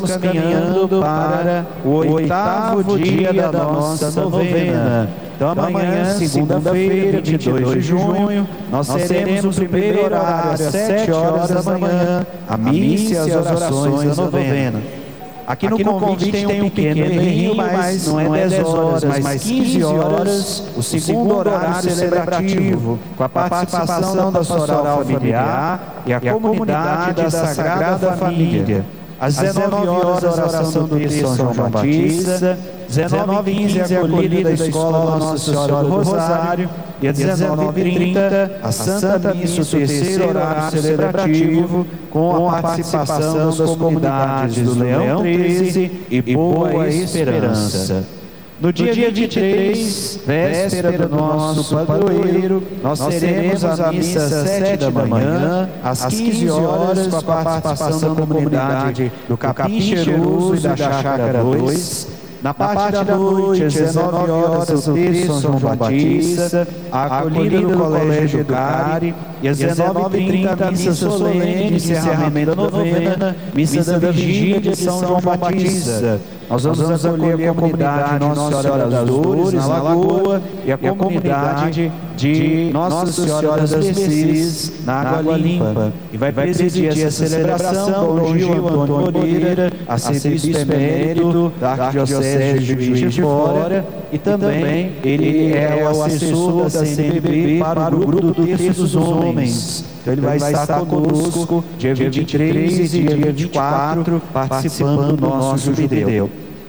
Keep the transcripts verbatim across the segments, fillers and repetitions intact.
caminhando para o oitavo dia da nossa novena. Então amanhã, segunda-feira, vinte e dois de junho, nós teremos o primeiro horário às sete horas da manhã, a missa e as orações da novena. Aqui no, Aqui no convite tem um pequeno errinho, mas não é dez horas, mas quinze horas, o segundo horário celebrativo, com a participação da pastoral familiar e a comunidade da Sagrada Família. Às dezenove horas, a oração do texto São João Batista, dezenove e quinze, a acolhida da Escola Nossa Senhora do Rosário, e às dezenove e trinta, a Santa Missa, o terceiro horário celebrativo, com a participação das comunidades do Leão treze e Boa Esperança. No dia vinte e três, véspera do nosso padroeiro, nós teremos a missa às sete da manhã, às quinze horas, com a participação da comunidade do Capim Cheiroso e da Chácara dois. Na parte da noite, às dezenove horas, o texto São João Batista, a acolhida do Colégio Educare, e às dezenove e trinta, a missa solene de encerramento da novena, missa da vigília de São João Batista. Nós vamos acolher a comunidade Nossa Senhora das Dores, na Lagoa, e a comunidade de Nossa Senhora das Mercês, na Água Limpa. E vai presidir essa celebração Dom Gil Antônio Moreira, arcebispo emérito da Arquidiocese de Juiz de Fora, e também ele é o assessor da C N B B para o grupo do Terço dos Homens. Então ele vai estar conosco dia vinte e três e dia vinte e quatro, participando do nosso jubileu.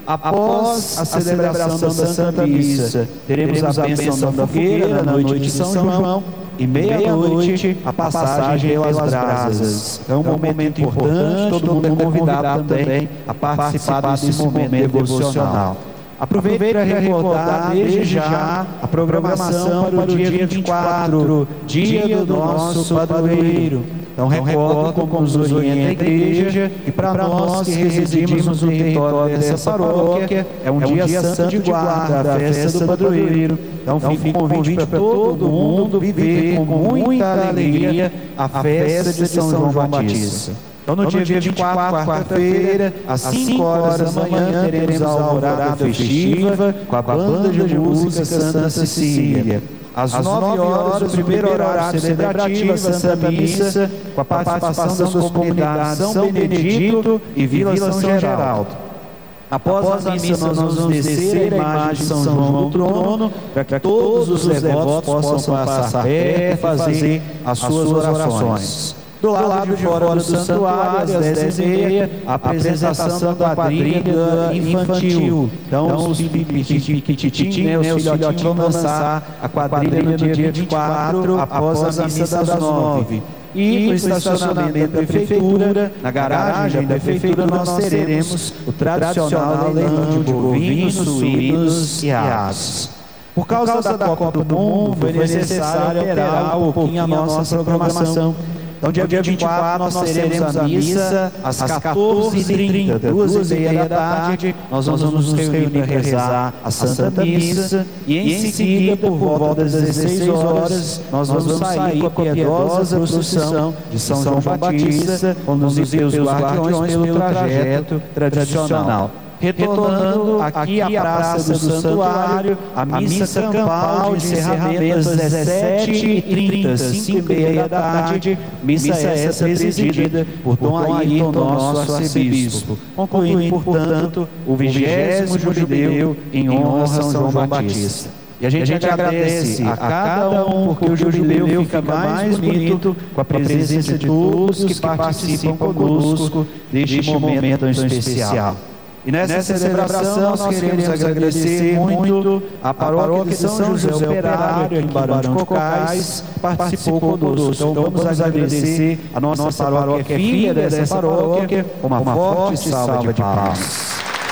Após a celebração da Santa Missa, teremos a bênção da fogueira na noite de São João, e meia-noite a passagem pelas brasas. É um momento importante, todo mundo é convidado também a participar desse momento devocional. Aproveite para recordar desde já a programação para o dia vinte e quatro, dia do nosso padroeiro. Então recordo como nos orienta a igreja, e para nós que residimos no território dessa paróquia, é um dia santo de guarda, a festa do padroeiro. Então fica um convite para todo mundo viver com muita alegria a festa de São João Batista. Então no dia vinte e quatro, quarta-feira, às cinco horas da manhã, teremos a alvorada festiva com a banda de música Santa Cecília. Às nove horas, o primeiro horário celebrativo, a Santa Missa, com a participação das suas comunidades São Benedito e Vila São Geraldo. Após a missa, nós vamos descer a imagem de São João do trono, para que todos os devotos possam passar perto e fazer as suas orações. Do lado de fora do santuário, às dez e meia, a apresentação da quadrilha infantil. Então, os piquititinhos, né, os filhotinhos vão dançar a quadrilha no dia vinte e quatro, após a missa das nove. E no estacionamento da prefeitura, na garagem da prefeitura, nós teremos o tradicional leilão de bovinos, suínos e aves. Por causa da Copa do Mundo, foi necessário alterar um pouquinho a nossa programação. Então, dia vinte e quatro, nós teremos a missa às quatorze e trinta, duas e meia da tarde. Nós vamos nos reunir para rezar a Santa Missa, e em seguida, por volta das dezesseis horas, nós vamos sair com a piedosa procissão de São João Batista, conduzir os guardiões pelo trajeto tradicional. Retornando aqui à Praça do Santuário, a missa campal de encerramento às dezessete e trinta, cinco e meia da tarde, missa essa presidida por Dom Ayrton, nosso arcebispo, concluindo, portanto, o vigésimo jubileu em honra a São João Batista. E a gente agradece a cada um, porque o jubileu fica mais bonito com a presença de todos que participam conosco deste momento tão especial. E nessa, nessa celebração nós queremos agradecer muito a paróquia de São José Operário, aqui em Barão de Cocais, que participou conosco. Então vamos agradecer a nossa paróquia, que é filha dessa paróquia, com uma forte salva de palmas.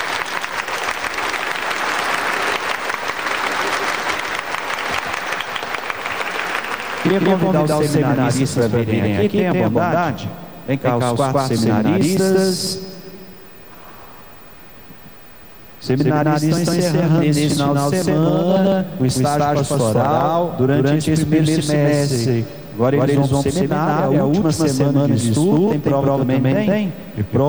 Queria convidar os seminaristas para virem aqui, tenham a bondade. Vem cá, os quatro seminaristas. Seminaristas estão encerrando nesse final de semana o estágio pastoral durante esse primeiro semestre. Agora eles vão para o seminário, é a última semana de estudo, tem prova também? Tem.